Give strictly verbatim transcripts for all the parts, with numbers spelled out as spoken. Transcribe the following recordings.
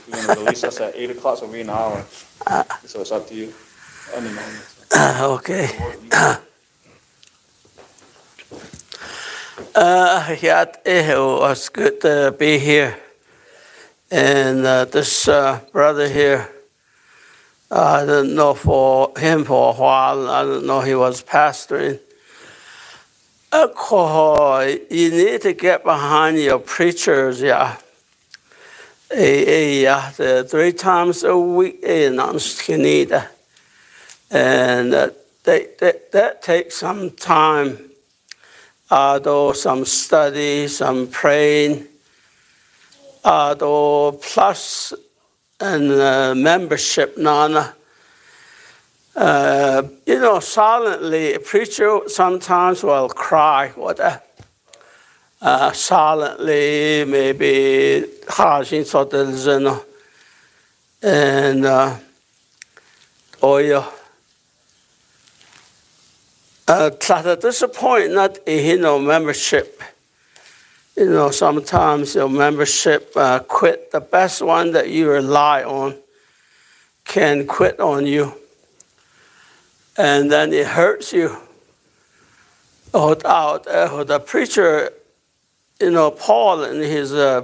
You're going to release us at eight o'clock, so we're an hour. Uh, so it's up to you. Any moment. Uh, okay. Uh, yeah, it was good to be here. And uh, this uh, brother here, uh, I didn't know for him for a while. I didn't know he was pastoring. Uh, you need to get behind your preachers, yeah. Yeah, the three times a week, and uh, they, they, that takes some time, uh, though some study, some praying, uh, though plus and uh, membership, nana. Uh, you know, silently, a preacher sometimes will cry, what a, uh, silently, maybe, and, uh, oh, yeah. Uh, at this point, not, you know, membership. You know, sometimes your membership uh, quit. The best one that you rely on can quit on you. And then it hurts you. Without, uh, the preacher, you know, Paul in his, uh,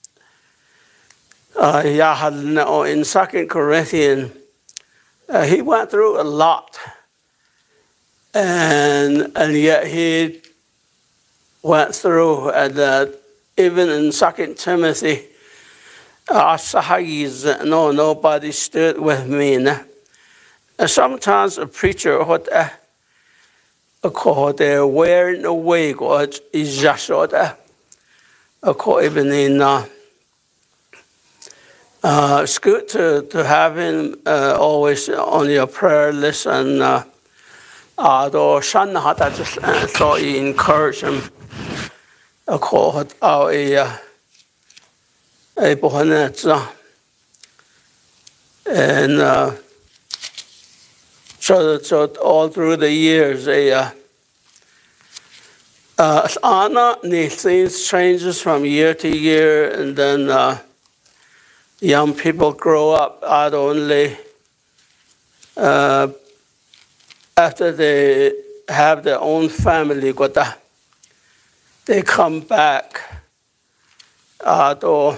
uh, in Second Corinthians, uh, he went through a lot. And, and yet he went through, and uh, even in Second Timothy, uh, no, nobody stood with me. And sometimes a preacher, what uh, they're wearing away, God is just what uh, even in, uh, uh, it's good to, to have him uh, always on your prayer list, and uh, uh, though Shan had just uh, thought you encourage him. I call it our a a bonnet, and uh, so so all through the years, a uh, uh, Anna, things changes from year to year, and then uh, young people grow up not only uh, after they have their own family, got that. They come back, uh, though,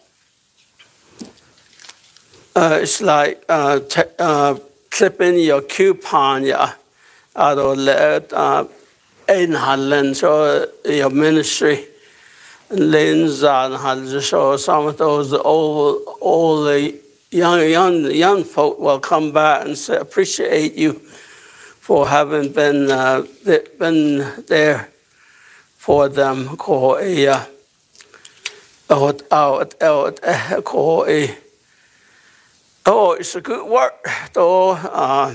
uh, it's like uh, uh, clipping your coupon, yeah, uh, let uh, in Holland, so your ministry, Lens and so some of those old, old young, young, young folk will come back and say, appreciate you for having been, uh, been there for them, call a uh, out out out call a oh, it's a good work though. Uh,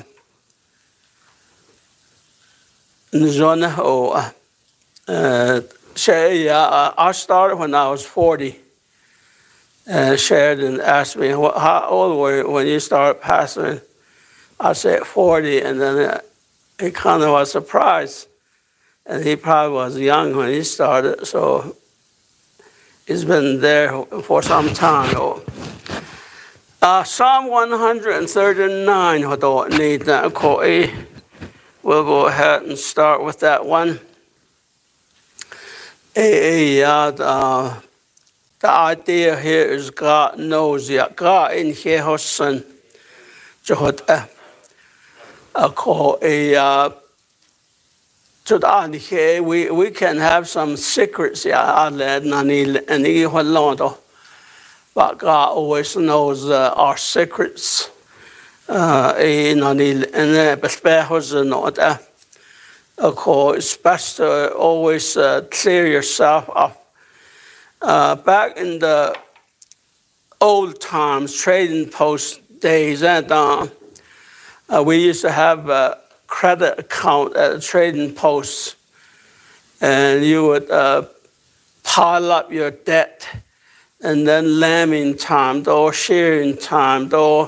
oh, uh, say uh, I started when I was forty. And Sheridan asked me, well, how old were you when you started pastoring? I said forty, and then he kind of was surprised. And he probably was young when he started, so he's been there for some time. Uh, Psalm one thirty-nine, we'll go ahead and start with that one. Uh, the idea here is God knows you. God in here has son. We, we can have some secrets, yeah, but God always knows uh, our secrets. Uh, it's best to always uh, clear yourself up. Uh, back in the old times, trading post days, and uh, uh, we used to have a credit account at a trading post, and you would uh, pile up your debt, and then lambing time, or sharing time, or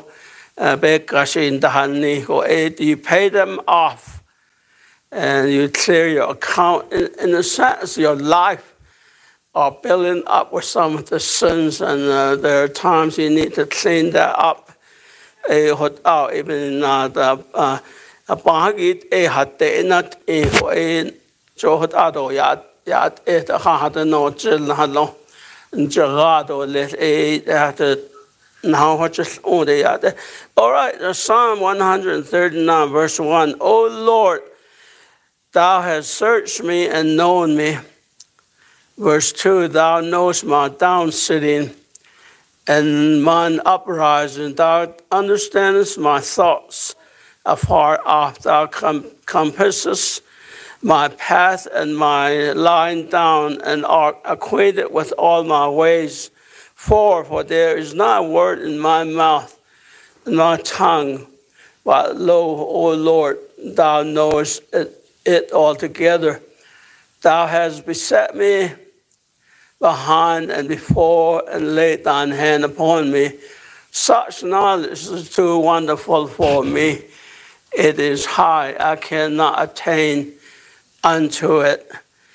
you pay them off, and you clear your account. In, in a sense, your life are building up with some of the sins, and uh, there are times you need to clean that up. A hot out even uh, the uh, a bagit a hat not a a so hot ado yat yat it a had no chill halo and gerado let a at now what just oh they yat. All right, the Psalm one thirty-nine verse one. O Lord, thou hast searched me and known me. Verse two, thou knowest my down sitting and mine uprising. Thou understandest my thoughts afar off. Thou com- compassest my path and my lying down, and art acquainted with all my ways. For, for there is not a word in my mouth, in my tongue, but lo, O Lord, thou knowest it, it altogether. Thou hast beset me behind and before, and laid thine hand upon me. Such knowledge is too wonderful for me. It is high, I cannot attain unto it.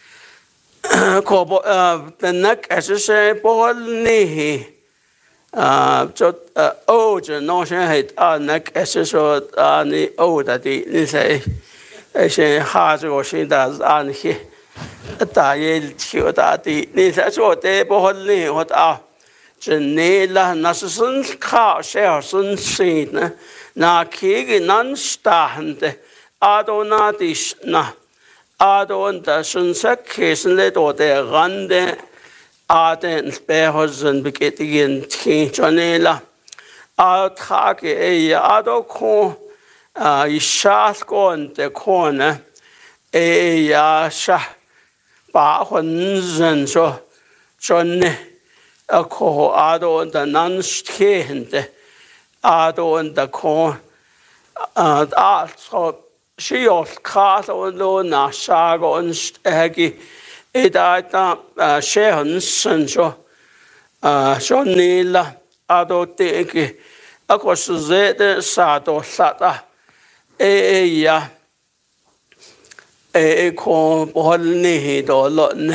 The neck as I say, Bohni. So, oh, the notion hate our neck as I saw any old that they say, I say, hard or she does on here. Ta yel chiu ta ti ni sa so te bo hol ni hot a chen ne la na sun kha she sun si na na ki gi nan sta hande a do na ti na a do da sun sa ke sun le do de ran de a den be ho sun be ke ti gen ti chone la a tha ke e a do ko a I sha ko de ko na e ya sha把魂人说说呢，啊，可阿多的难听的，阿多的可啊啊说需要卡多罗那啥个恩那个，一大大啊些很深说啊说你啦，阿多的个，啊个是热的啥多啥啊，哎哎呀。E ko bohol ni do lot ne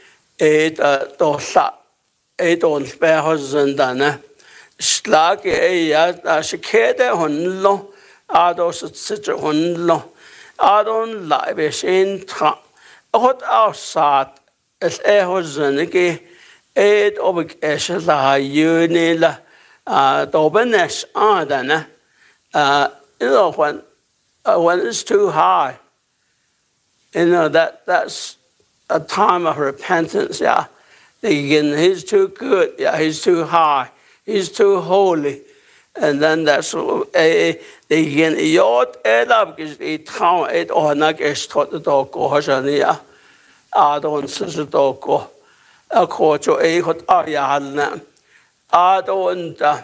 e da do sa e do be hozanda ne slag e ya da shikede hon lo a do sit hon lo a don la be shin tra hot outside es e hozane ke e obik es la yune la a do benes a da ne uh you know when uh, when it's too high. You know, that that's a time of repentance, yeah. Again, he's too good, yeah, he's too high, he's too holy. And then that's a again, yot elab is a town, it or not is taught the dog or Hosania. I don't see the dog or a court or a hot ayahana. I don't a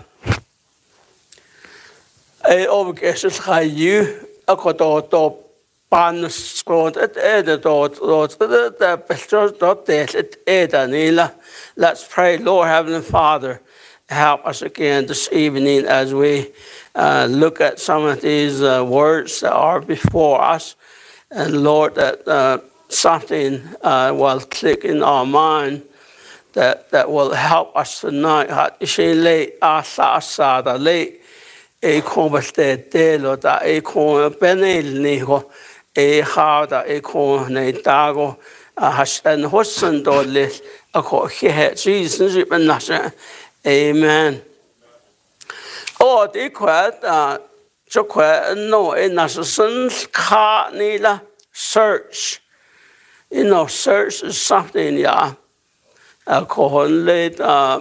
overguesses high you, a court. Pan scored at Eda dot the pictures dot at Eda Nila. Let's pray, Lord Heavenly Father, help us again this evening as we uh, look at some of these uh, words that are before us. And Lord, that uh, something uh, will click in our mind that, that will help us tonight. She late asa asa da late a combaste telo da a con benel niho. E harda e ko ne dago a has en hossen dolis a ko he Jesus benasha amen. Oh the quite uh so quite no in nasun ka ni la search. You know, search is something yeah a ko late uh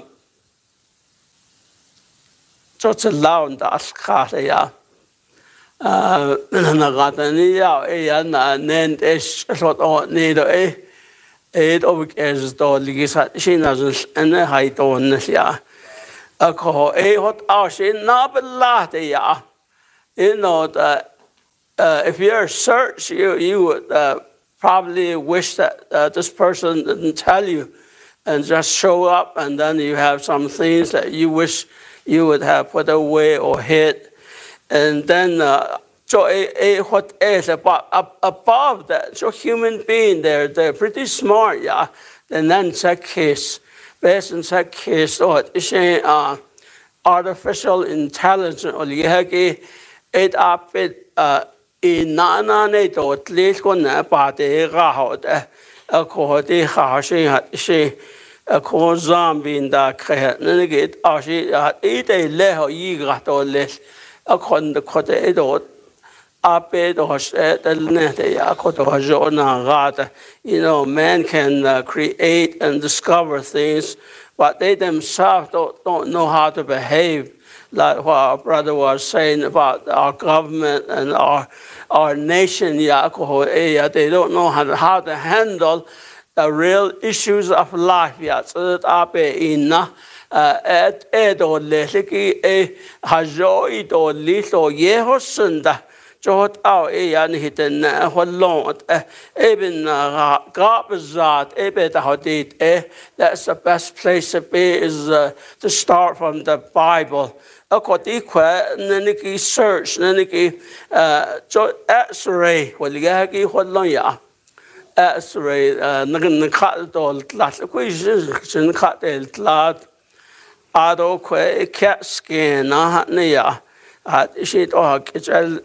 so it's a loud das ka yeah. Uh, Nagatania, a named a shot on neither a eight of as though she doesn't and a height on this ya. A call a hot house in Naballatia. You know that uh, if you're search, you, you would uh, probably wish that uh, this person didn't tell you and just show up, and then you have some things that you wish you would have put away or hid. And then, uh, so a, a, what is above, above that? So human being, they're, they're pretty smart, yeah. and then sa case, based on sa case, or ishe uh, artificial intelligence, or yagi it up it uh, in nana ne to at least go na pa de ga ho de a ko de ha she ha she a ko zombie in da khe ne get a she e de le ho yi ga to le a kon de ko de do you know, man can uh, create and discover things, but they themselves don't, don't know how to behave. Like what our brother was saying about our government and our our nation, they don't know how to, how to handle the real issues of life. So that et edo leki e hajo ido lito yehosunda. Jot out a yan hitten holong even garbazat ebe the hadith eh that's the best place to be is uh, to start from the Bible. Akoti kwa naniki search naniki uh jot X-ray waligaki holong ya X-ray nagan kat dol lat question kat el lat ado kwa cat scan na ya at ishit og ichal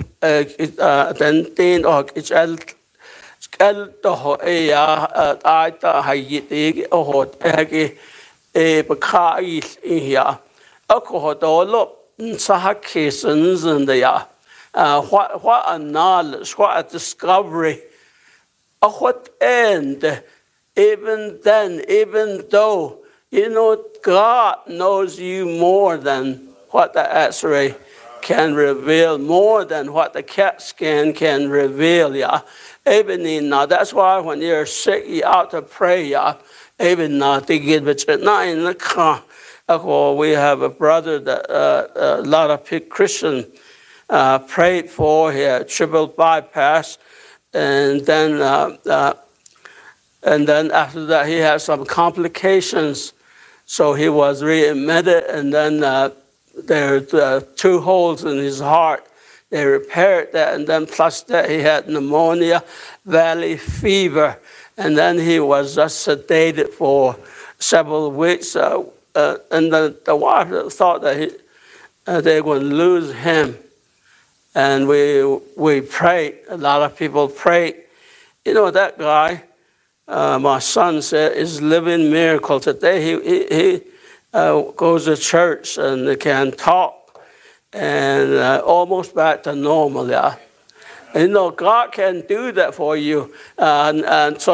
den tin og ichal skal to e ya ai ta hayiti o egi e bakai ya ako do lo sa cases in the ya what what a knowledge, what a discovery, what end. Even then, even though you know God knows you more than what the X-ray can reveal, more than what the CAT scan can reveal, yeah. Even in now, that's why when you're sick, you ought to pray, yeah. Even now, to get but not in the car. We have a brother that uh, a lot of Christians uh, prayed for. He had triple bypass, and then uh, uh, and then after that, he had some complications. So he was readmitted, and then. Uh, There were uh, two holes in his heart. They repaired that, and then plus that he had pneumonia, valley fever, and then he was just sedated for several weeks. Uh, uh, and the, the wife thought that he, uh, they were going to lose him. And we we prayed. A lot of people prayed. You know, that guy, uh, my son said, is living miracle today. He he. he Uh, goes to church and can talk and uh, almost back to normal, yeah. You know, God can do that for you. And and so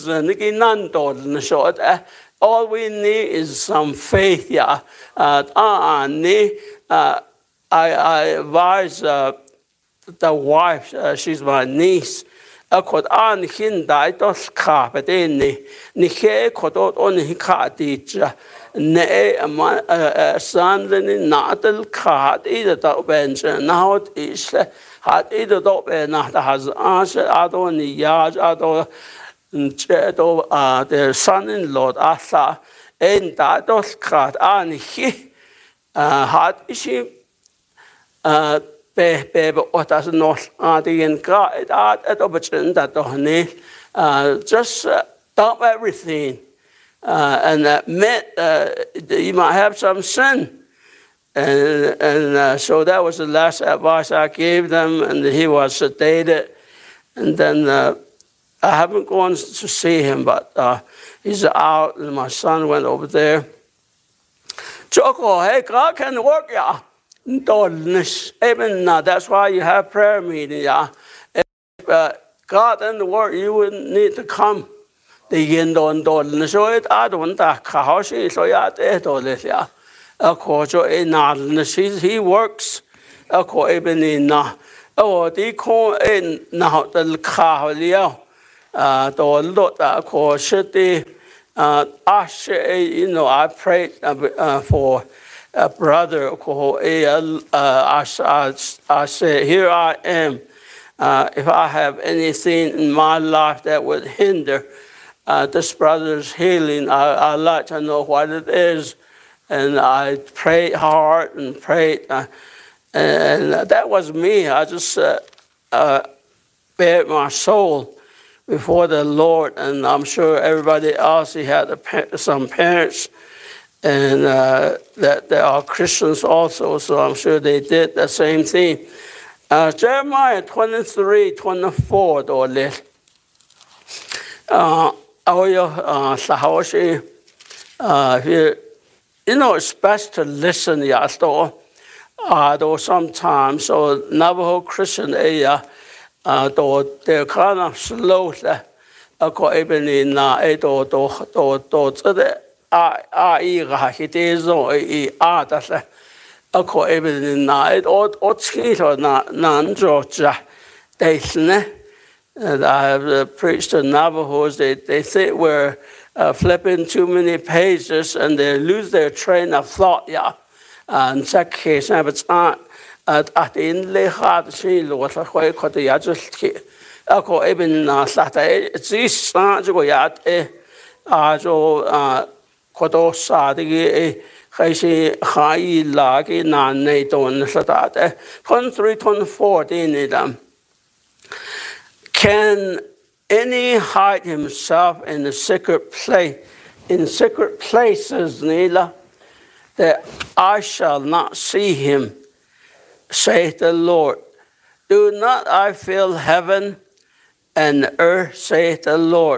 all we need is some faith, yeah. Uh, uh, I I advise uh, the wife. Uh, she's my niece. Akot an hindai tos ka peteni ni he kotot on hikatija ne sandeni natal kat ida ta bench naut is hat ida do be na has as adoni yaj ado chedo uh their son-in-law asa en ta tos kat an hi hat ishi uh Be be what as not again God at opportunity that uh just uh, dump everything uh, and admit uh, you might have some sin, and and uh, so that was the last advice I gave them, and he was sedated, and then uh, I haven't gone to see him, but uh, he's out, and my son went over there. Choco, hey, God can work, yeah. Even now, that's why you have prayer meeting, yeah. If uh, God and the Word, you wouldn't need to come. The yin don don so it I don't that how she so yeah it all this yeah. Of course, he works. Of course, even in now, oh, they call in now the car liao. Uh, the lot of course, the uh, I you know, I prayed uh, for. A brother, uh, I, I, I said, here I am. Uh, if I have anything in my life that would hinder uh, this brother's healing, I, I'd like to know what it is. And I prayed hard and prayed. Uh, and that was me. I just uh, uh, bared my soul before the Lord, and I'm sure everybody else, he had a, some parents and uh, that they are Christians also, so I'm sure they did the same thing. Uh, Jeremiah twenty-three, twenty-four, door lit. Uh, uh, uh, you know, it's best to listen, yeah, so, uh, though sometimes, so Navajo Christian area, uh, though they're kind of slow, uh, ko ebeni na e do do do do zede a a I ga hite zo I a da se a ko ebeni na e o o chi so na nan jo ja they ne. And I have uh, preached to Navajos. They they think we're uh, flipping too many pages and they lose their train of thought. Yeah, and check case but it's not at at in le hard she lo sa khoi ko de ya just ki a ko even na sa ta ji sa jo ya e a jo a ko do sa de e khai si khai la ki na nei don sa ta de twenty-three twenty-four din them. Can any hide himself in the secret place, in secret places, Nila, that I shall not see him, saith the Lord? Do not I fill heaven and earth, saith the Lord?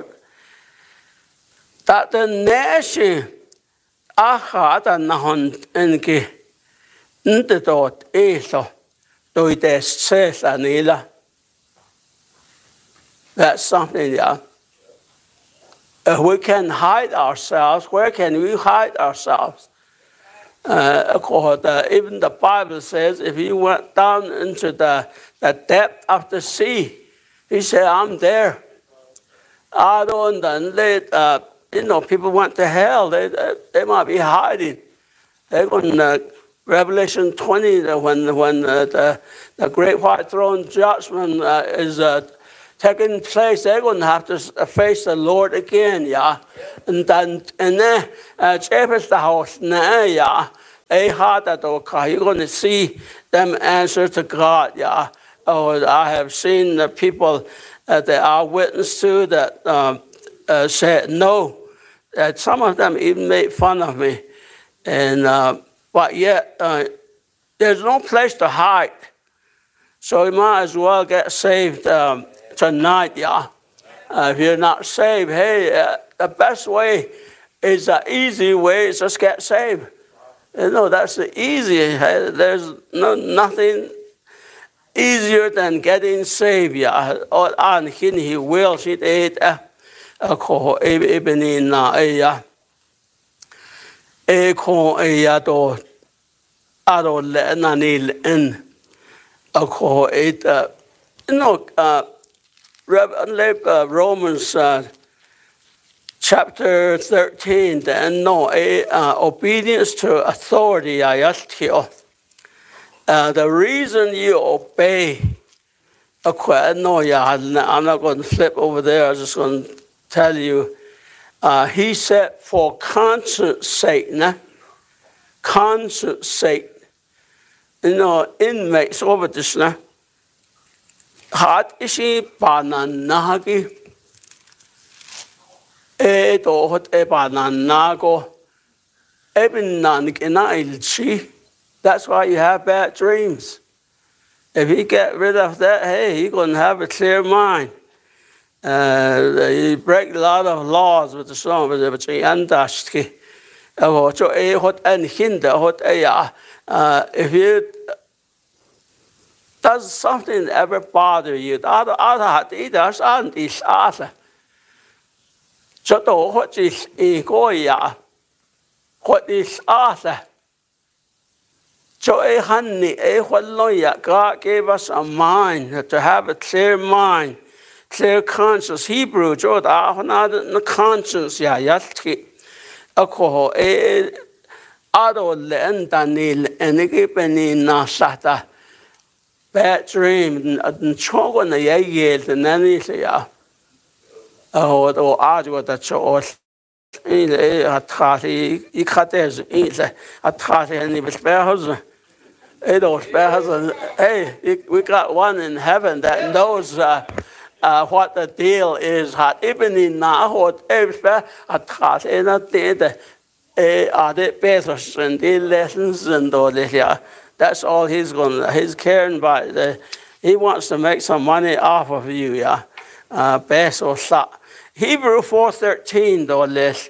That the nation achada nahon enki ntedot eso doides says Nila. That's something, yeah. If we can hide ourselves, where can we hide ourselves? Uh, of course, uh, even the Bible says if you went down into the, the depth of the sea, he said, I'm there. I don't let, uh, you know, people went to hell. They, they, they might be hiding. They're going uh, Revelation twenty, when, when uh, the, the great white throne judgment uh, is uh, taking place, they're going to have to face the Lord again, yeah. And then, and then, chapters the house, yeah. You're going to see them answer to God, yeah. Oh, I have seen the people uh, that I witnessed to that um, uh, said no. That some of them even made fun of me, and uh, but yet uh, there's no place to hide, so you might as well get saved. Um, Tonight, yeah. Uh, if you're not saved, hey, uh, the best way is the easy way is just get saved. You know, that's the easy. Hey, there's no nothing easier than getting saved, yeah. On him he will she did a ko even na yeah. E ko ya do ado le na ni in a ko it you know uh Uh, Romans uh, chapter thirteen, then no, uh, obedience to authority. I asked you. Uh, the reason you obey, okay, no, yeah, I'm not going to flip over there. I'm just going to tell you. Uh, he said, for conscience sake, nah? Conscience sake. You know, inmates over this, nah? Hat isi bananagi e do hot e bananago eben nanigina ilchi. That's why you have bad dreams. If you get rid of that, hey, you're going to have a clear mind. Uh, you break a lot of laws with the song, but it's andashki. If you does something ever bother you? Other other leaders and this other. So to what is egoia? What is other? So a honey, a loya, God gave us a mind to have a clear mind, clear conscience. Hebrew, so the conscience, yeah, yatki. A co a other land danil and a given in Nasata. Bad dream, and children the years and then he say, oh, or argue that chose in a tarty, he cut his a tarty and he was spare husband. It was spare husband. Hey, we got one in heaven that knows uh, uh, what the deal is. Hat even na hot everywhere at hat in a day the are the better and the lessons and all this. Yeah, that's all he's going. He's caring about. The, he wants to make some money off of you. Yeah, uh, best or sa. Hebrew four thirteen though this.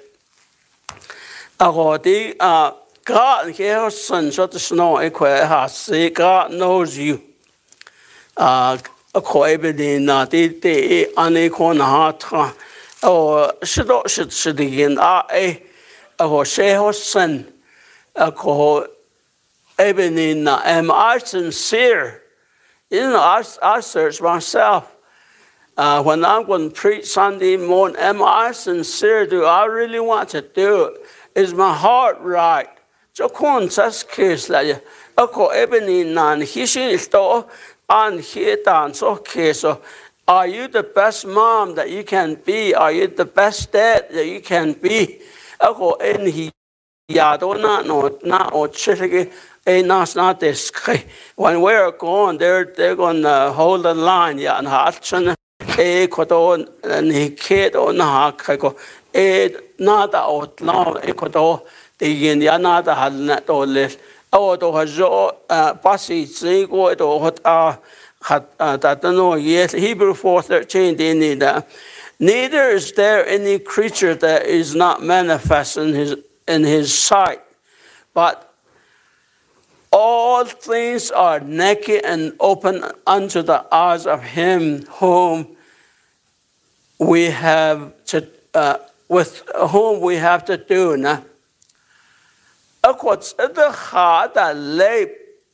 Agodi uh God here son so the snow equa has see God knows you. Uh a coebidin na di di anicon heart or should should should again a a ho son a co ebenin na am I sincere? You know, I, I search myself. Uh, when I'm going to preach Sunday morning, am I sincere? Do I really want to do it? Is my heart right? So kon sas kiss la ya. Ako ebony nan hishi sto an hitan so kiss. Are you the best mom that you can be? Are you the best dad that you can be? Ako en hi ya do na no na o chitigi e nas not this. When we're gone, they're they're gonna hold the line ya and hatchen e koto ni kid o na kako. E nada out now equator the Indiana had net or less. Oh, to has passy go to what are had that no yes Hebrew four thirteen they need that. Neither is there any creature that is not manifest in his in his sight, but all things are naked and open unto the eyes of him whom we have to uh, with whom we have to do now. What's the heart that lay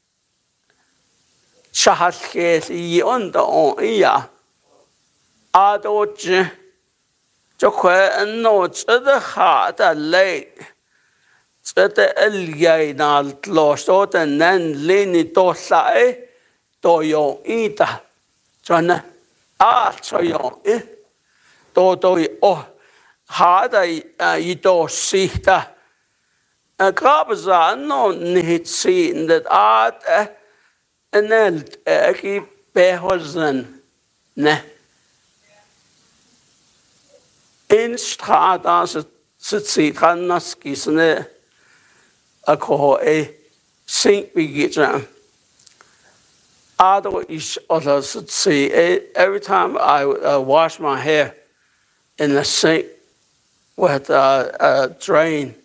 Shahas on the on ya Adoji Joque and notes the heart that lay said the Elianal lost out and then lean to say to your eater. John ah so your eh to do oh hard I do see that. A crabza no need seen that art and then keep behosen ne in strata sit naskisne a co a sink begin. Other is other see every time I uh, wash my hair in the sink with uh, a drain.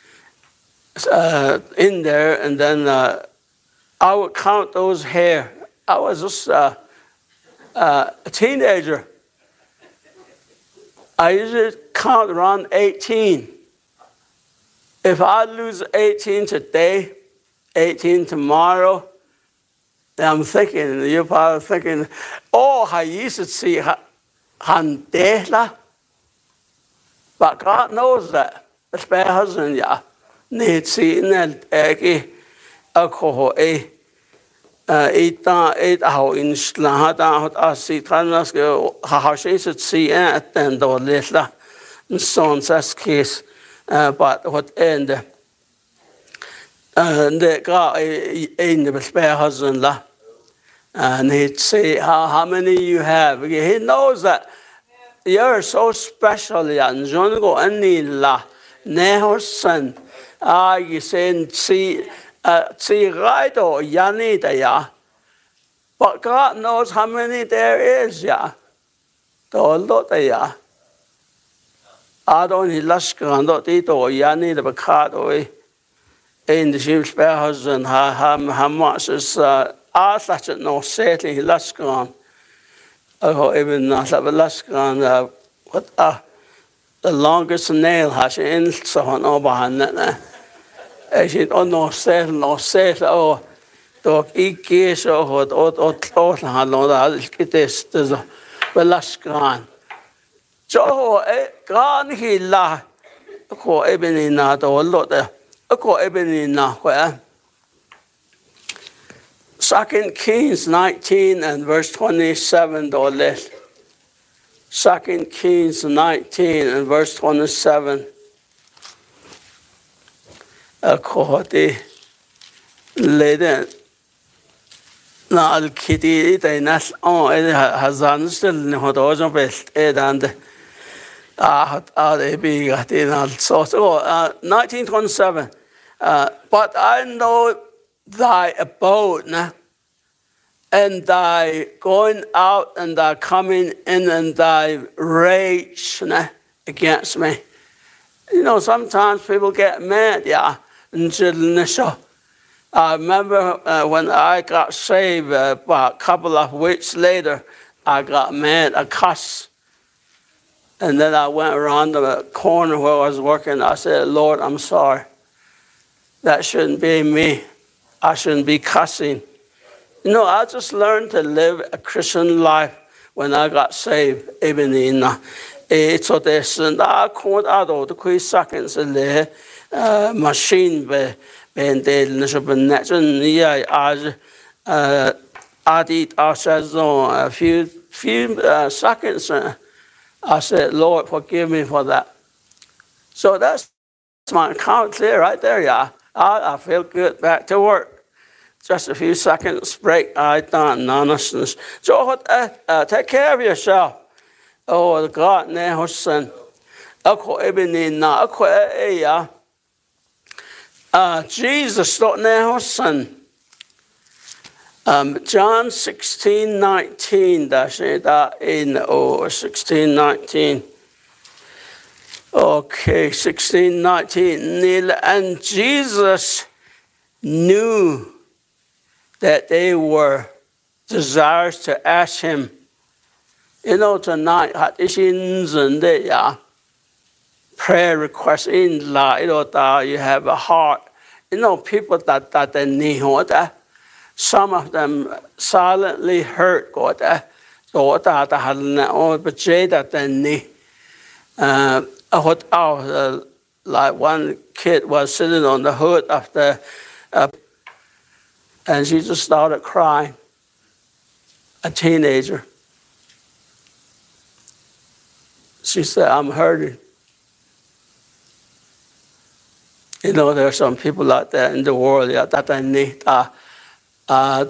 Uh, in there, and then uh, I would count those hair. I was just uh, uh, a teenager. I usually count around eighteen. If I lose eighteen today, eighteen tomorrow, then I'm thinking, you're probably thinking, oh, I used to see Handela. But God knows that. It's my husband, yeah. Need seen that eggy a coho a eat eight how in slahada I see tranas go how she should see at and or little and son's as case but what end and the guy in the spare husband la and he'd say how how many you have. He knows that you're so special and John go any la neho son. Ah, you say, see, uh, see, right or Yanni there, but God knows how many there is, yeah. The lot there. I don't need less grand it or Yanni the card away in the ship's spare husband, how much is uh, I such a no setting less grand. Oh, even not have a less grand, uh, what uh, the longest nail has in so on over that. As it on no set, no set, or dog eat geese or or or close and all that. It is the last grand. So, a grand he la, a co ebony not or lot there, a co ebony not where. Second Kings nineteen and verse twenty-seven or less. Second Kings nineteen and verse twenty-seven. A cohorty laden na al kitty de nas on it hazan still ne hot ojon best and ah ah they be got in also so uh, nineteen twenty-seven uh, but I know thy abode na, and thy going out and thy coming in and thy rage na, against me. You know, sometimes people get mad, yeah. I remember uh, when I got saved, uh, about a couple of weeks later, I got mad, I cussed. And then I went around the corner where I was working. I said, Lord, I'm sorry. That shouldn't be me. I shouldn't be cussing. You know, I just learned to live a Christian life when I got saved. Even in it's what they said, I can't add all the quick seconds in the machine. And they yeah, I added a few few uh, seconds. I said, Lord, forgive me for that. So that's my account clear right there, yeah. I, I feel good back to work. Just a few seconds break, I done nonsense. So uh, uh, take care of yourself. Oh, God, ne hosan. Ako ebini na ako eh yeah. Uh, Jesus don't ne hosan. Um, John sixteen nineteen, that's it, that in, oh, sixteen nineteen. Okay, sixteen nineteen. And Jesus knew that they were desirous to ask him. You know, tonight, prayer requests in la, you have a heart. You know, people that that they need that. Some of them silently hurt God. So that I had no budget that they need. Uh, like one kid was sitting on the hood of the, uh, and she just started crying. A teenager. She said, I'm hurting. You know, there are some people like that in the world, yeah, that I need. Uh, Uh,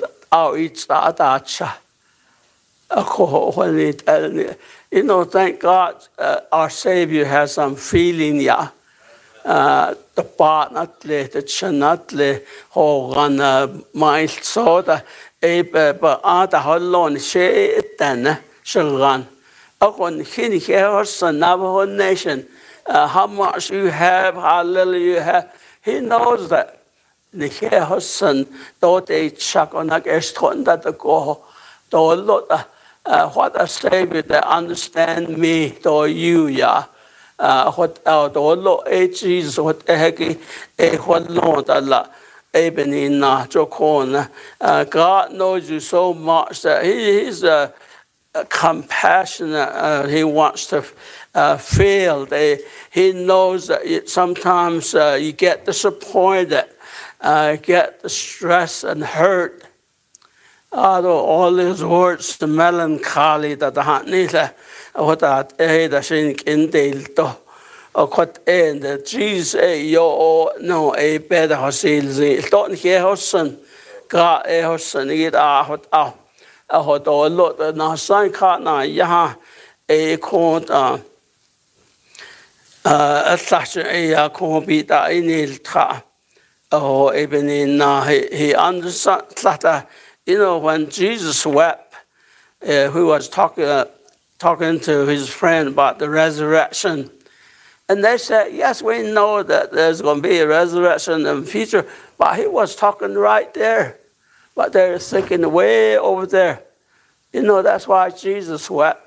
you know, thank God uh, our Savior has some feeling, yeah. The part not let the cannot let hold my soda, but other hollow share it then, shall run. Upon King Heros and Navajo nation, how much you have, how little you have, he knows that. The Heroson, though they chuck on a guest that the go, though look what a Savior that understand me, though you, yeah. What out, though look, eh, Jesus, what the heck, eh, what Lord, Allah, Ebenina, Jocona. God knows you so much that He is a compassionate, uh, He wants to uh, feel. They, he knows that it, sometimes uh, you get disappointed. Uh, get the stress and hurt. Although all these words, the melancholy that the heart needs, what that eh, the sink in the or what end the Jesus eh, yo no a better hosil. Don't hear Hosson, God a Hosson, it ah what ah, a hot or lot, now sign card now, yaha a court uh, a such a court beat that in it. Oh, even in uh, he, he understood that, uh, you know, when Jesus wept, uh, he was talking, uh, talking to his friend about the resurrection. And they said, yes, we know that there's going to be a resurrection in the future, but he was talking right there. But they're thinking way over there. You know, that's why Jesus wept.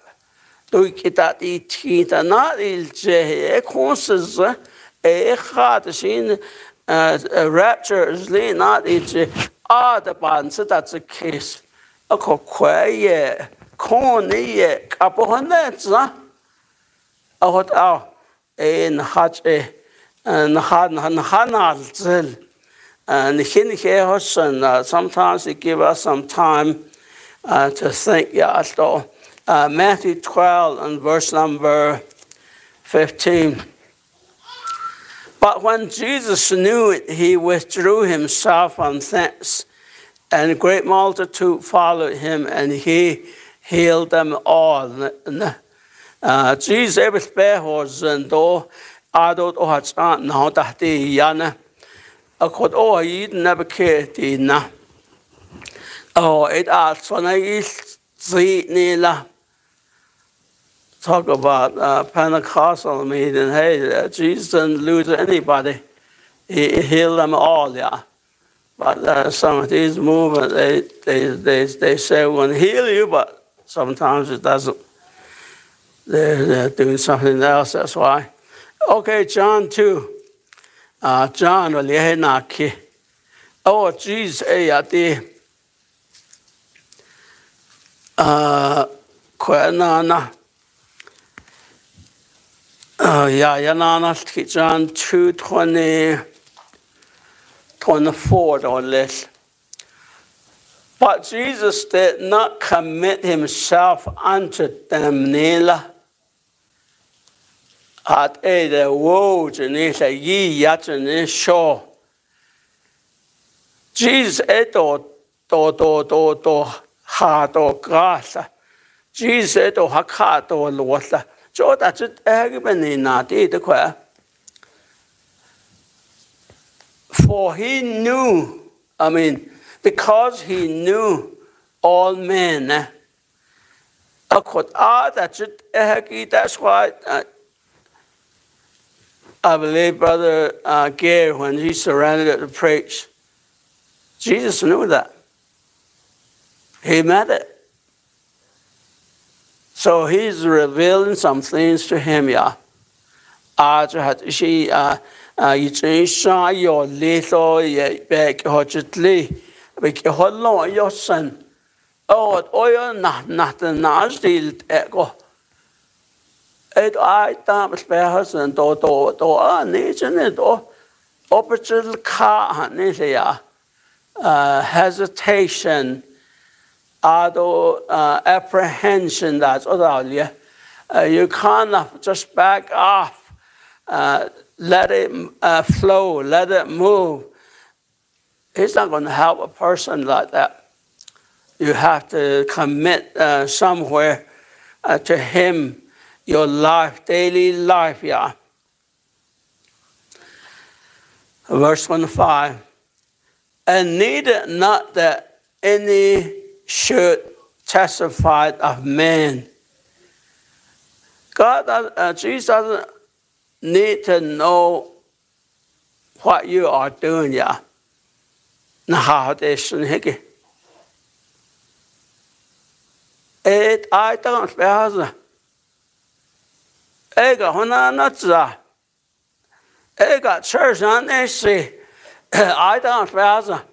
Uh, uh, rapture is not it's ah the band so that's a case a quiet corny upon a what out in hot and han han hanal and hin here sometimes it give us some time uh, to think. Yeah, so uh, Matthew twelve and verse number fifteen. But when Jesus knew it, he withdrew himself from thence And a great multitude followed him, and he healed them all. Uh, Jesus was behos and do adult or had not now that the yana. A could all eat never cared in. Oh, it asked when I eat see Nila. Talk about uh, Pentecostal meeting. Hey, uh, Jesus didn't lose anybody. He, he healed them all, yeah. But uh, some of these movements, they, they, they, they say we're going to heal you, but sometimes it doesn't. They're, they're doing something else, that's why. Okay, John two. Uh, John, oh, Jesus, eh, the uh, Kwanana. Uh, yeah, yeah, John two twenty. twenty-four or less. But Jesus did not commit himself unto them neither. At a the words and is a ye yet and is sure. Jesus eto to to to to ha to grasa. Jesus eto haka to losa. So that's it eggbeni na di the qua. For he knew, I mean, because he knew all men. That's why uh, I believe Brother uh, Gary, when he surrendered to preach, Jesus knew that. He meant it. So he's revealing some things to him, yeah. She, uh, you change your little back hotly, make your whole long your son. Oh, oil not nothing nasty echo. It I damn spare husband, do do do, ah, nation it, or opportunity car, Nisia, hesitation, other apprehension, that's all, yeah. You can't just back off. Uh, let it uh, flow, let it move. It's not going to help a person like that. You have to commit uh, somewhere uh, to him, your life, daily life, yeah. Verse twenty-five. And needed not that any should testify of man. God, uh, Jesus doesn't need to know what you are doing, yeah. Nah, this and hickey. It I don't spell. I got one another. I got church on this. I don't spell.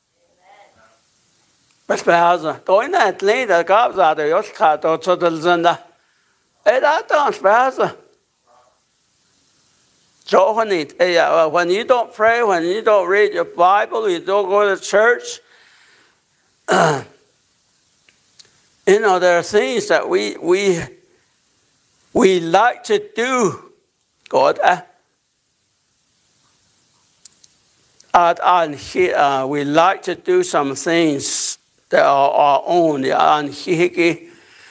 But spell. Doing that later, God's out of your car to the Zenda. I don't spell. So when, it, uh, when you don't pray, when you don't read your Bible, you don't go to church, uh, you know, there are things that we we we like to do, God. Uh, and he, uh, we like to do some things that are our own. And he,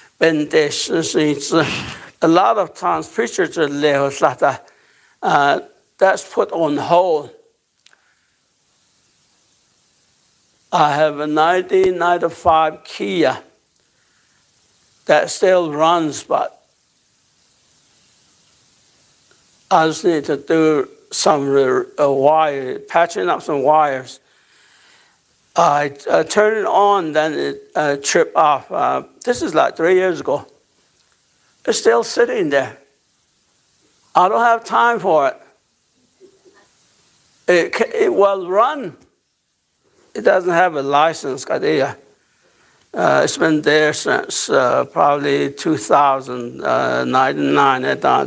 a lot of times preachers are like Uh, that's put on hold. I have a nineteen ninety-five Kia that still runs, but I just need to do some uh, wire, patching up some wires. I uh, turn it on, then it uh, trip off. Uh, this is like three years ago. It's still sitting there. I don't have time for it. It, it will run. It doesn't have a license. Uh, it's been there since uh, probably two thousand nine.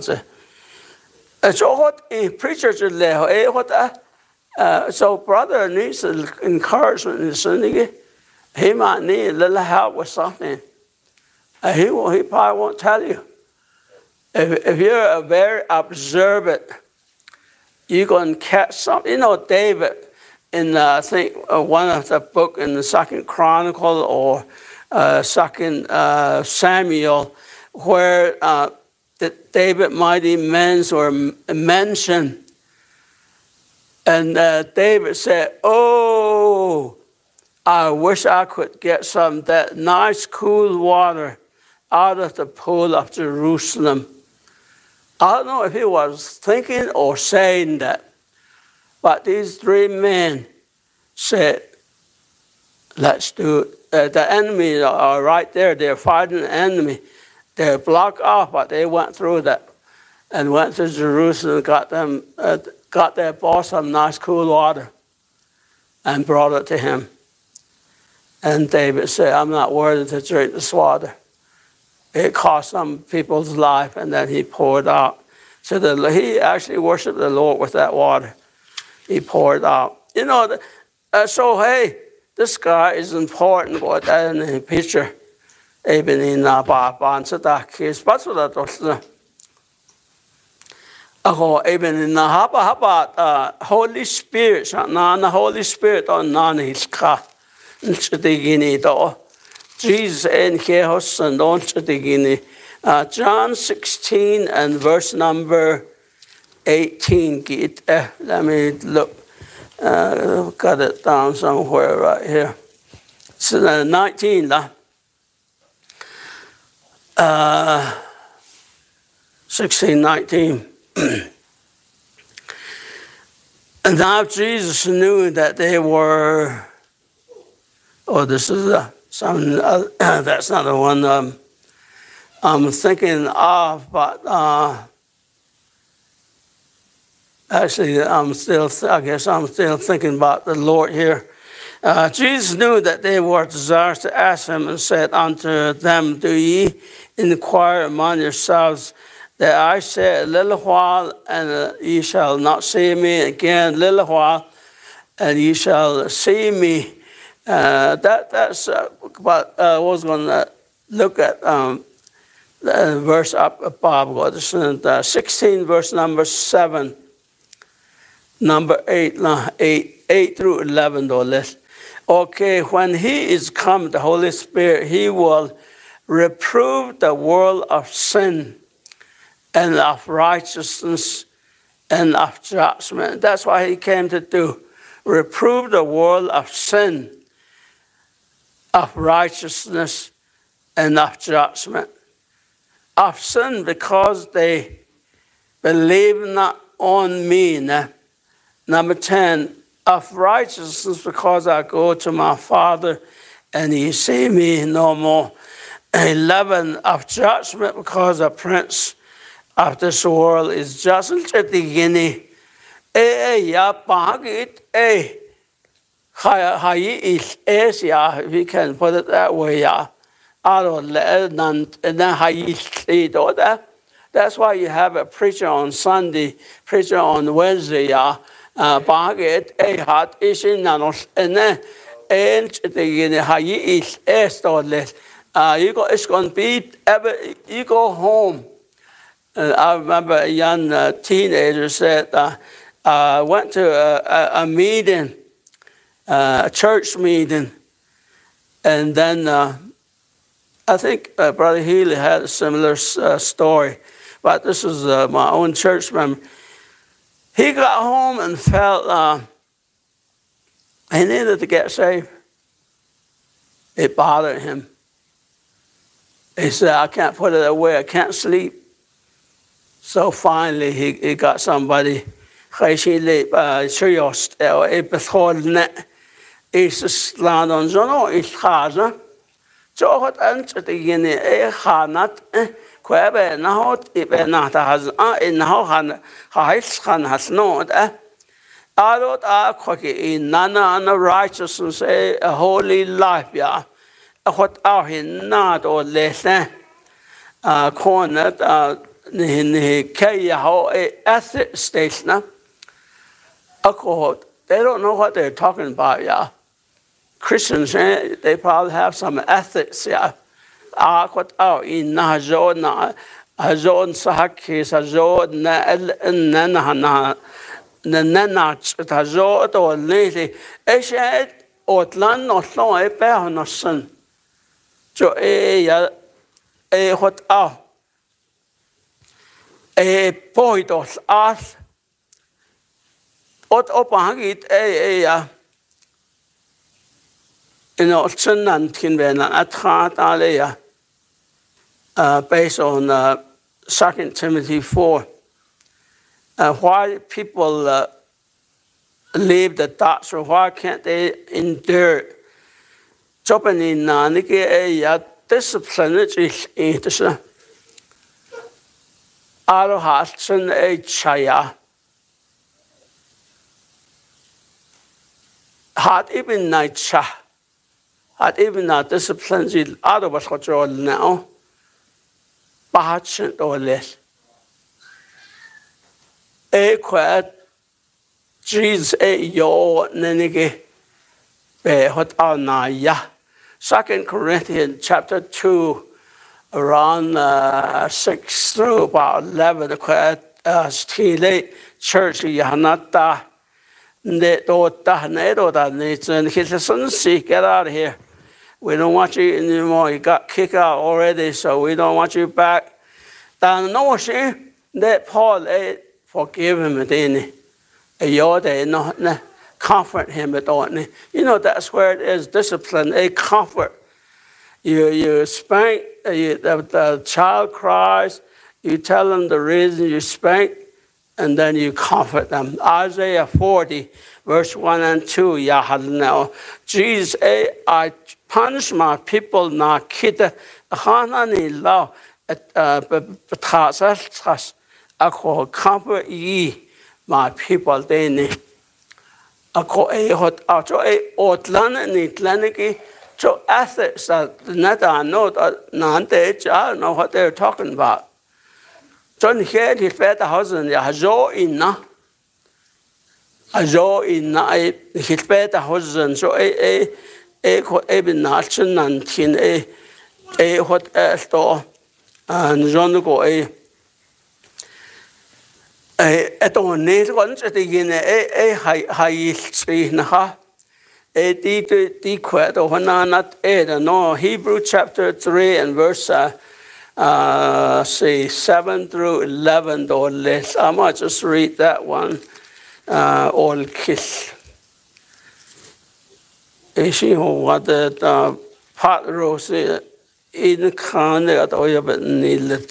So what a preacher should lay. So brother needs encouragement. He might need a little help with something. Uh, he, will, he probably won't tell you. If, if you're a very observant, you're going to catch something. You know, David, in uh, I think uh, one of the book in the Second Chronicle or uh, Second uh, Samuel, where uh, the David mighty men were mentioned, and uh, David said, "Oh, I wish I could get some of that nice cool water out of the pool of Jerusalem." I don't know if he was thinking or saying that, but these three men said, "Let's do it." Uh, the enemy are right there. They're fighting the enemy. They're blocked off, but they went through that and went to Jerusalem, got them, uh, got their boss some nice cool water and brought it to him. And David said, "I'm not worthy to drink this water." It cost some people's life, and then he poured out. So the, he actually worshiped the Lord with that water. He poured out. You know, uh, so hey, this guy is important. What in the picture, even in Baba, so that case, but so that was. Ako even in the haba haba Holy Spirit, na na Holy Spirit on na his ka. Jesus and Kehos and on Chadigini. John sixteen and verse number eighteen. Uh, let me look. Uh, got it down somewhere right here. So uh, nineteen. Uh, sixteen, nineteen. And now Jesus knew that they were. Oh, this is uh, some. Uh, that's not the one um, I'm thinking of, but uh, actually, I'm still. I guess I'm still thinking about the Lord here. Uh, Jesus knew that they were desirous to ask him, and said unto them, "Do ye inquire among yourselves that I said, a little while, and uh, ye shall not see me again, a little while, and ye shall see me." Uh, that that's uh, what uh, I was going to look at um, the verse up above. This is uh, sixteen, verse number seven, number eight, uh, eight, eight through eleven. Though list. Okay, when he is come, the Holy Spirit, he will reprove the world of sin and of righteousness and of judgment. That's what he came to do. Reprove the world of sin, of righteousness, and of judgment. Of sin because they believe not on me. Number ten, of righteousness because I go to my Father and ye see me no more. eleven, of judgment because the prince of this world is just at the beginning. Eh, ya bagit, eh. If we can put it that way, yeah. That's why you have a preacher on Sunday, preacher on Wednesday, yeah. Bagit, eh, hot is in nanos, and then, and the Hayi is estorless. You go, it's going to be, you go home. And I remember a young uh, teenager said, I uh, uh, went to a, a, a meeting, uh, a church meeting, and then uh, I think uh, Brother Healy had a similar uh, story, but this is uh, my own church member. He got home and felt uh, he needed to get saved. It bothered him. He said, "I can't put it away, I can't sleep." So finally, he, he got somebody. He just land on Zono is Haza. So what answered the Guinea, a Hanat, Quebe, not if not has in Hohan, Haishan has not. I don't are quacky in none on the righteousness, a holy life, yeah. What are he not or less, uh, cornet, uh, in the Kayaho ethic station. They don't know what they're talking about, yeah. Christians, they probably have some ethics, yeah. Ah, what out in Nazona, Azon Sahaki, Azon, Nana, nenach ta zo to lele e she otlan no so e pe no sun jo e ya e hot a e poi dos as ot opahagit e e ya ino tsunan kin bena athat ale ya uh based on uh, Second Timothy four. Uh, why people uh, leave the doctrine? Why can't they endure? Jopani na niki e ya discipline is is aro hatsun e chaya hat even night cha hat even na discipline is aro was control now bahatsun or less. E quite Jesus e yo nenige be hot na ya. Second Corinthians chapter two, around uh, six through about eleven, quite uh, still church yahanata ne dota ne dota ne and his son see get out of here. We don't want you anymore. You got kicked out already, so we don't want you back. Then no she that Paul eh, forgive him at any. You not comfort him at all. You know that's where it is discipline, a comfort. You you spank you, the, the child cries, you tell them the reason you spank, and then you comfort them. Isaiah forty, verse one and two. Now, Jesus, I punish my people na kita hanani law at betasas. I call comfort ye my people. They need. I call a hot out a outland and Atlantic. So ethics that not I know that none I don't know what they're talking about. John here he fed the husband, ya zo inna. A zo inna he fed the husband, so a a a co even nation and tin a a what a store and John go a a don't need one to begin a a high high tree na ha. E di di quet or not ed no Hebrew chapter three and verse uh, uh say seven through eleven or less. I might just read that one uh all kiss. Is what the pot rose in can at oil but needed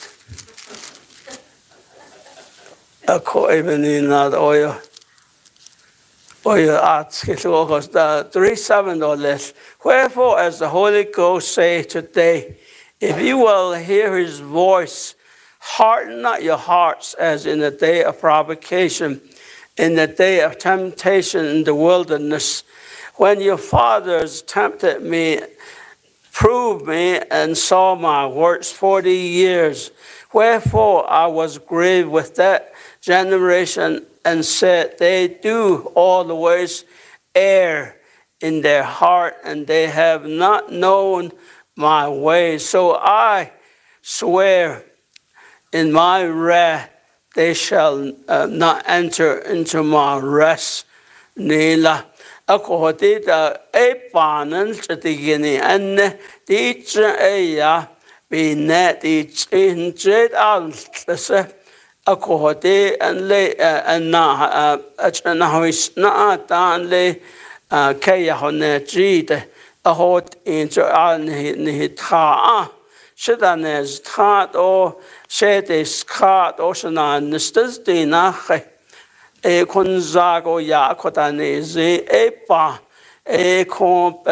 a coiven in that oil. Or your arts, the three seven or less. Wherefore, as the Holy Ghost say today, if you will hear his voice, harden not your hearts as in the day of provocation, in the day of temptation in the wilderness, when your fathers tempted me, proved me, and saw my works forty years. Wherefore I was grieved with that generation, and said, they do always err in their heart, and they have not known my ways. So I swear in my wrath, they shall uh, not enter into my rest. Nila. Ako dita e panan sa tigini an di tsa e ya binet di tsin tsit al sa ako de an le an na an na hois na ta an le kaya hone jide a hot into an ni ta shidanes ta o shedes ka o shana nistas de na e konzago ya kotanese e pa e komp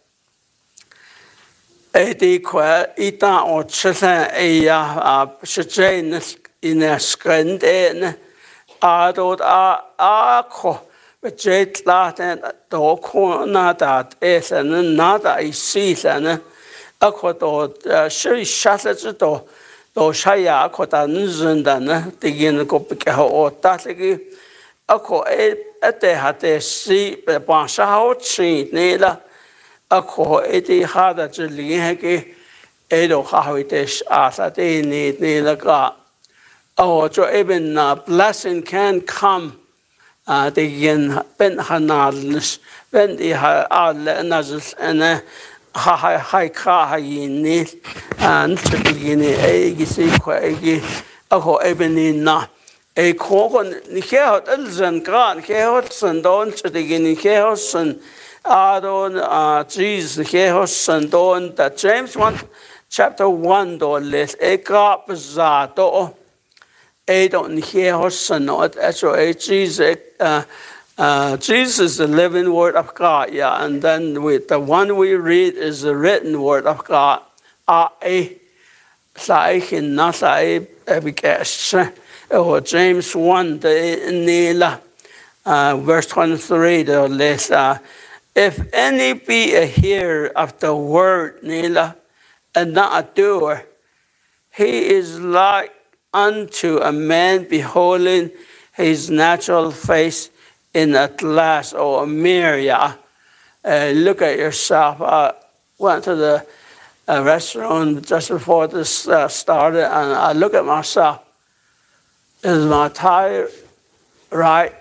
e di qua ita o chesa e ya shjenes in a skrende a dot a a ko bejet laten do ko na dat esen na da I sisen a ko do shi shasa do do shaya ko ta nzundan digin ko ke o tatlegi ako e ate hate si pe pansa ho chi ne la ako e ti hada chli he ke e do ha ite asa te ni ni la ka oh so even uh, blessing can come tegen ben hanadels ben die alle en as en ha ha ha ka ha ni an tsigini e gisi kwa e ako ebeni na e kokon ni kehot elzen gran kehot san don tsigini kehot san adon Jesus kehot san don that James one chapter one do les e ka zato I don't hear Hossan not so Jesus uh, uh, Jesus is the living word of God, yeah, and then with the one we read is the written word of God. I in not I guess or James one the Nila uh, verse twenty-three the less uh, if any be a hearer of the word Nila and not a doer, he is like unto a man beholding his natural face in a glass or a mirror. Yeah. Uh, look at yourself. I went to the uh, restaurant just before this uh, started, and I look at myself. Is my tie right?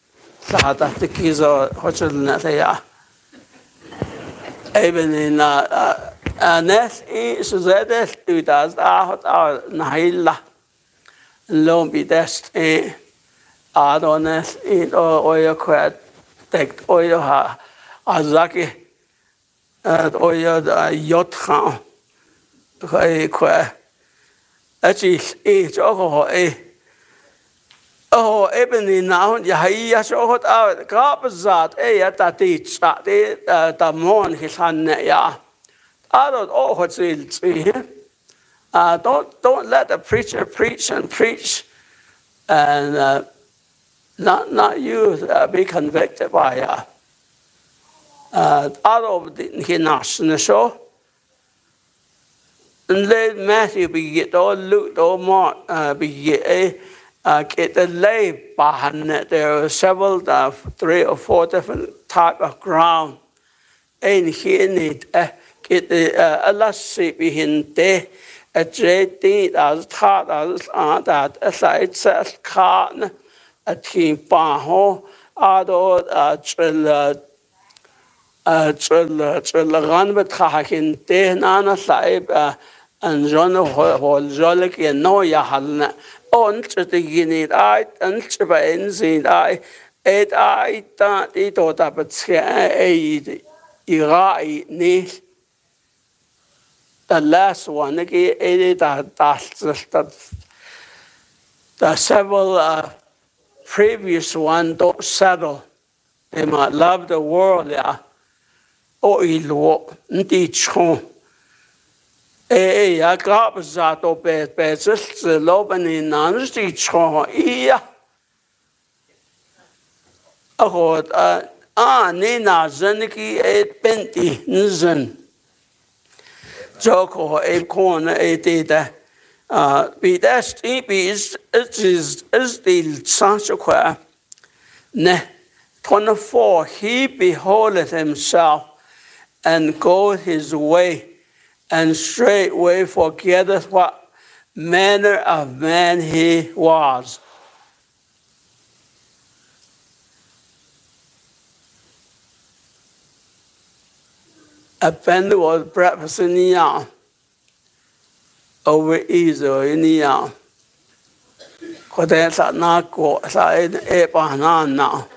Even in uh, uh, next is that you does out Nahila. Long be dest a adonis in oil quad take oil ha azaki at oil yacht crown a qua that is each oh a oh ebony now ya so hot out carpazat a at that teach the morn his hand ya I don't know what's in here. Uh, don't don't let the preacher preach and preach, and uh, not not you uh, be convicted by uh, uh, out of the national show. And let Matthew be get all Luke all Mark uh, be get uh, get the lay behind it. There are several uh, three or four different type of ground. And here need uh, get the uh, elastic behind there. A great thing as taught as on that as I said, can a team baho, ado a chill, a chill, chill run with Hakin, Dana Saib, and John Hall Jolic and no Yahalna, on to the guinea eye, and Chibains I, eight I don't eat or that, but a Irai niece. The last one, the, the several uh, previous ones don't settle. They might love the world, yeah. Oh, ilo, ndi chon. Eh, I got that obey, but just the loben in honesty chon, yeah. Oh, ah, Nina Zeniki, eight penti, nzen. Joko a corner a data. Uh, be that steep is it is is the Sancho ne twenty-four. He beholdeth himself and goeth his way, and straightway forgetteth what manner of man he was. A pen was breakfast in the yard over Israel in the yard. Because that's not good. So it's on now.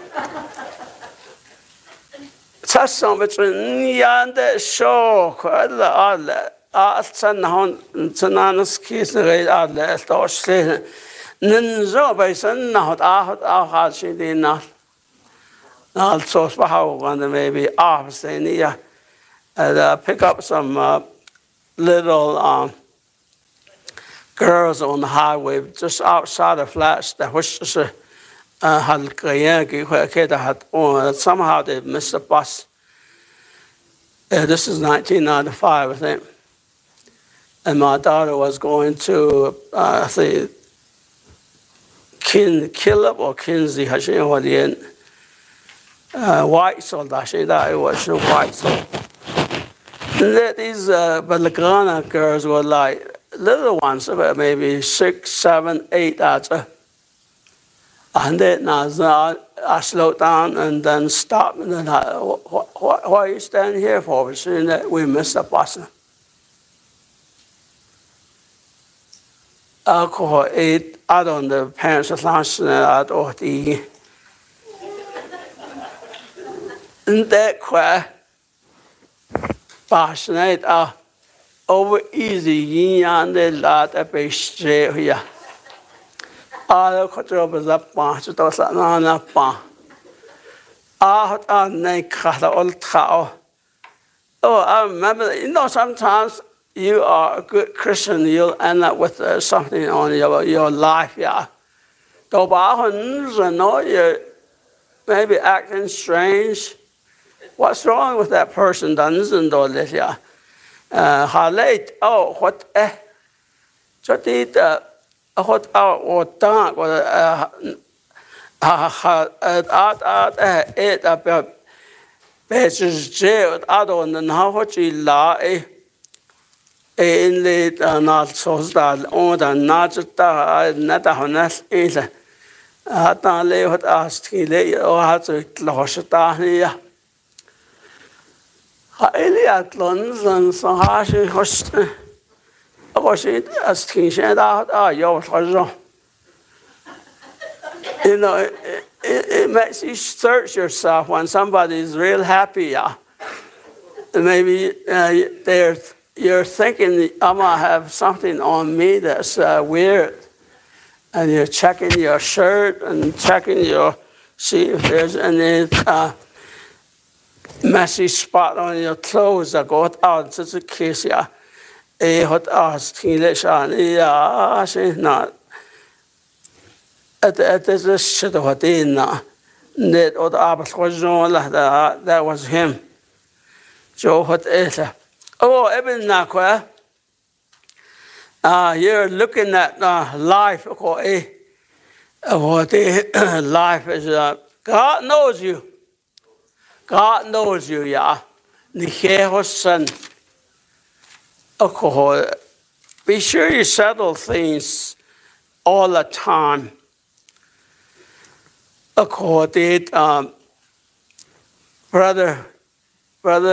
That's something between and the show. I send on Tananas kiss the red out there. Start saying, Ninzo by sun not out our heart she did not. Also, how one maybe off saying here. And uh, pick up some uh, little um, girls on the highway just outside the flats that was just a uh, somehow they missed the bus. Uh, this is nineteen ninety-five, I think. And my daughter was going to, uh, I think, Kin Killip or Kinsey, I don't know what the end. White sold, I think that it was white sold. These uh, Balagana girls were like little ones, about maybe six, seven, eight. That's And then I, I slowed down and then stopped. And then I, what, what, what are you standing here for? We're saying that we missed the bus. Alcohol, eight, I don't know, parents of lunch, I don't eat. And that quite passionate, uh, over easy, yin and the lot of a straight here. All the job is a bunch of those on a bar. Out on the cut old cow. Oh, I remember, you know, sometimes you are a good Christian, you'll end up with uh, something on your, your life, yeah. Though you know, you're maybe acting strange. What's wrong with that person? Doesn't do this, yeah. How late? Oh, what? Eh? Just eat. What? Oh, what? Done? What? Uh, uh, uh, uh, eat about. Basis jail. I don't know what you lie. In the not so that on the not that not honest is. I don't know what asked he or how to close it down here. Eliat London, so harsh host. I was it as King said out, ah, your treasure. You know, it, it, it makes you search yourself when somebody is real happy. Yeah. Maybe uh, they're, you're thinking, I'm going to have something on me that's uh, weird. And you're checking your shirt and checking your, see if there's any uh, messy spot on your clothes that go out to the case. Yeah. A hot ass English on, yeah, I say not. At at this shit of a day now. Net or the Abbas was that that was him. Joe hot either. Oh, Eben Nakwa. Ah, you're looking at uh, life, or a what life is. Uh, God knows you. God knows you, yeah. Nihe son. Be sure you settle things all the time. Um, brother, brother.